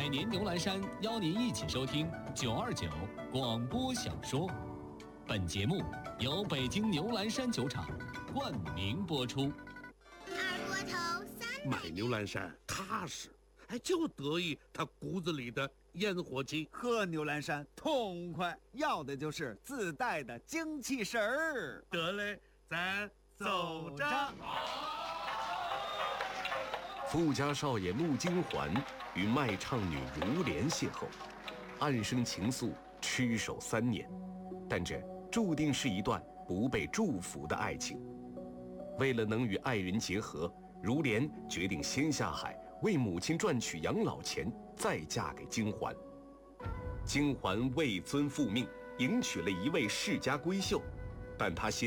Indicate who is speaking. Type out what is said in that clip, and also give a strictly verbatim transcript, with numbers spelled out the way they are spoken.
Speaker 1: 百年牛栏山邀您一起收听九二九广播小说。本节目由北京牛栏山酒厂冠名播出。
Speaker 2: 二锅头三
Speaker 3: 买牛栏山踏实，哎，就得意他骨子里的烟火气。
Speaker 4: 喝牛栏山痛快，要的就是自带的精气神儿。
Speaker 3: 得嘞，咱走着。
Speaker 5: 富家少爷陆金环与卖唱女如莲邂逅，暗生情愫，痴守三年。但这注定是一段不被祝福的爱情。为了能与爱人结合，如莲决定先下海为母亲赚取养老钱，再嫁给金环。金环为尊复命，迎娶了一位世家闺秀，但她先